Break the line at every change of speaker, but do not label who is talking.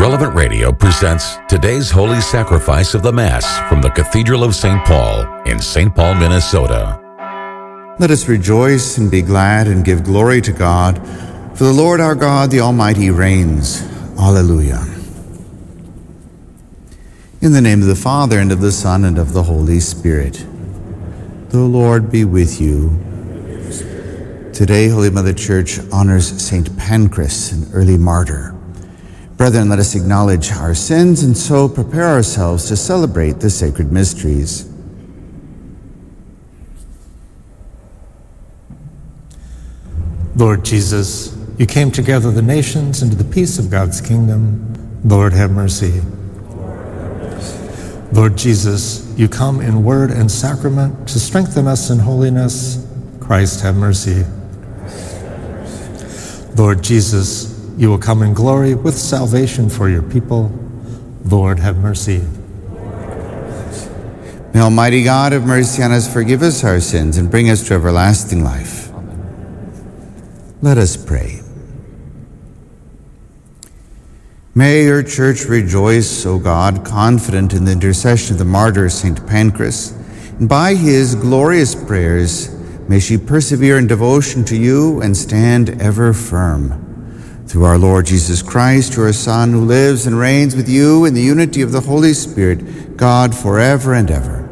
Relevant Radio presents today's Holy Sacrifice of the Mass from the Cathedral of St. Paul in St. Paul, Minnesota.
Let us rejoice and be glad and give glory to God, for the Lord our God, the Almighty, reigns. Alleluia. In the name of the Father, and of the Son, and of the Holy Spirit. The Lord be with you. Today, Holy Mother Church honors St. Pancras, an early martyr. Brethren, let us acknowledge our sins and so prepare ourselves to celebrate the sacred mysteries.
Lord Jesus, you came to gather the nations into the peace of God's kingdom. Lord, have mercy. Lord Jesus, you come in word and sacrament to strengthen us in holiness. Christ, have mercy. Lord Jesus, you will come in glory with salvation for your people. Lord, have mercy.
May Almighty God have mercy on us, forgive us our sins, and bring us to everlasting life. Let us pray. May your church rejoice, O God, confident in the intercession of the martyr St. Pancras, and by his glorious prayers may she persevere in devotion to you and stand ever firm. Through our Lord Jesus Christ, your Son, who lives and reigns with you in the unity of the Holy Spirit, God, forever and ever.